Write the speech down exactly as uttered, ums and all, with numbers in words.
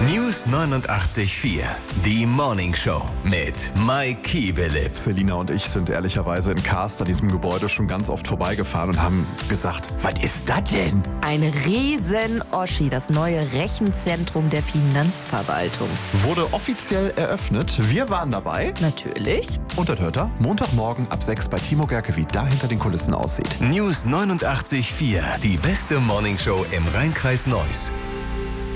News neunundachtzig Komma vier. Die Morning Show mit Mike Kiebelitz. Selina und ich sind ehrlicherweise in Karst an diesem Gebäude schon ganz oft vorbeigefahren und haben gesagt, was ist das denn? Ein Riesen-Oschi, das neue Rechenzentrum der Finanzverwaltung. Wurde offiziell eröffnet. Wir waren dabei. Natürlich. Und das hört ihr Montagmorgen ab sechs bei Timo Gerke, wie da hinter den Kulissen aussieht. News neunundachtzig Komma vier. Die beste Morning Show im Rheinkreis Neuss.